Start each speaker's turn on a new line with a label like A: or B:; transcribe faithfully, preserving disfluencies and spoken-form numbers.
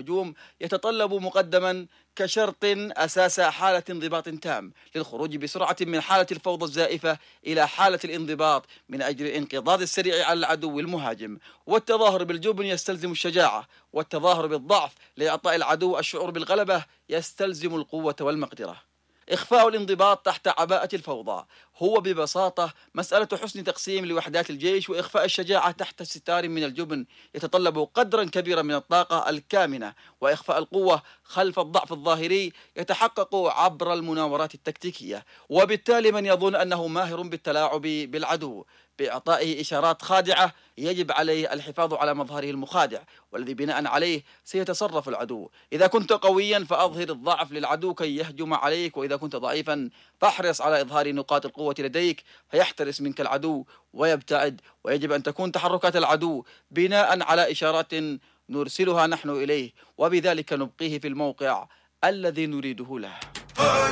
A: الهجوم يتطلب مقدما كشرط أساس حالة انضباط تام للخروج بسرعة من حالة الفوضى الزائفة إلى حالة الانضباط من أجل الانقضاض السريع على العدو المهاجم. والتظاهر بالجبن يستلزم الشجاعة، والتظاهر بالضعف لإعطاء العدو الشعور بالغلبة يستلزم القوة والمقدرة. إخفاء الانضباط تحت عباءة الفوضى هو ببساطة مسألة حسن تقسيم لوحدات الجيش، وإخفاء الشجاعة تحت ستار من الجبن يتطلب قدرا كبيرا من الطاقة الكامنة، وإخفاء القوة خلف الضعف الظاهري يتحقق عبر المناورات التكتيكية. وبالتالي من يظن أنه ماهر بالتلاعب بالعدو بإعطائه إشارات خادعة يجب عليه الحفاظ على مظهره المخادع، والذي بناء عليه سيتصرف العدو. إذا كنت قويا فأظهر الضعف للعدو كي يهجم عليك، وإذا كنت ضعيفا فاحرص على إظهار نقاط القوة لديك فيحترس منك العدو ويبتعد. ويجب أن تكون تحركات العدو بناء على إشارات نرسلها نحن إليه، وبذلك نبقيه في الموقع الذي نريده له.